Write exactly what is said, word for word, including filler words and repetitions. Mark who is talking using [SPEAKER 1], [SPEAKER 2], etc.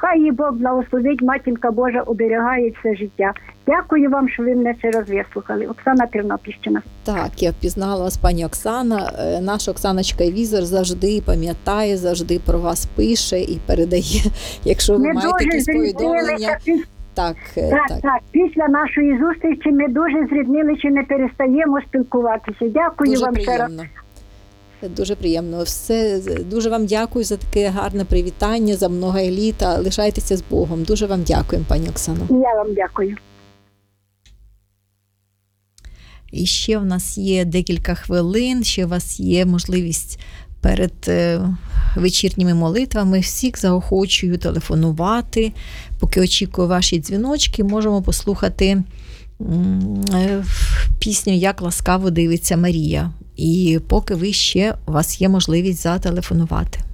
[SPEAKER 1] Хай її Бог благословить, Матінка Божа оберігає все життя. Дякую вам, що ви мене ще раз вислухали. Оксана Тернопільщина.
[SPEAKER 2] Так, я впізнала вас, пані Оксана. Е, Наша Оксаночка Візор завжди пам'ятає, завжди про вас пише і передає, якщо ви
[SPEAKER 1] Ми
[SPEAKER 2] маєте
[SPEAKER 1] дуже
[SPEAKER 2] якісь повідомлення.
[SPEAKER 1] зріднилися піс-
[SPEAKER 2] Так, е,
[SPEAKER 1] Так,
[SPEAKER 2] так.
[SPEAKER 1] так, після нашої зустрічі ми дуже зріднилися, не перестаємо спілкуватися. Дякую
[SPEAKER 2] Дуже
[SPEAKER 1] вам ще раз.
[SPEAKER 2] приємно. Дуже приємно. Все, дуже вам дякую за таке гарне привітання, за много літа. Лишайтеся з Богом. Дуже вам дякуємо, пані Оксано.
[SPEAKER 1] І я вам дякую.
[SPEAKER 2] І ще в нас є декілька хвилин, ще у вас є можливість перед е, вечірніми молитвами. Всіх заохочую телефонувати. Поки очікую ваші дзвіночки, можемо послухати м, е, пісню «Як ласкаво дивиться Марія». І поки ви ще, у вас є можливість зателефонувати.